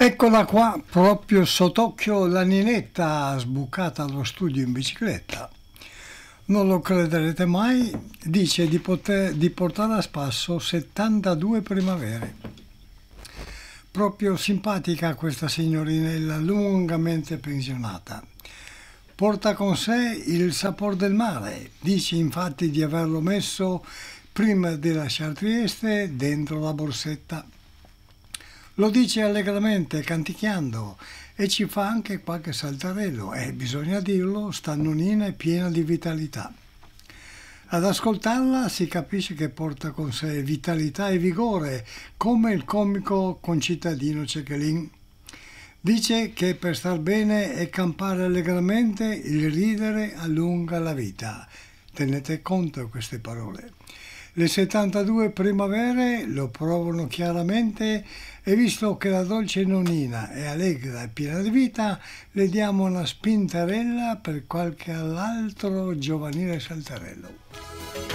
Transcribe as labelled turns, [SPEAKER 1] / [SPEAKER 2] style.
[SPEAKER 1] Eccola qua, proprio sott'occhio la Ninetta sbucata allo studio in bicicletta. Non lo crederete mai, dice di portare a spasso 72 primavere. Proprio simpatica questa signorinella lungamente pensionata. Porta con sé il sapore del mare, dice infatti di averlo messo prima di lasciare Trieste dentro la borsetta. Lo dice allegramente, canticchiando, e ci fa anche qualche saltarello, e bisogna dirlo, sta nonnina è piena di vitalità. Ad ascoltarla si capisce che porta con sé vitalità e vigore, come il comico concittadino Cechelin. Dice che per star bene e campare allegramente il ridere allunga la vita. Tenete conto di queste parole. Le 72 primavere lo provano chiaramente e visto che la dolce nonnina è allegra e piena di vita, le diamo una spintarella per qualche altro giovanile saltarello.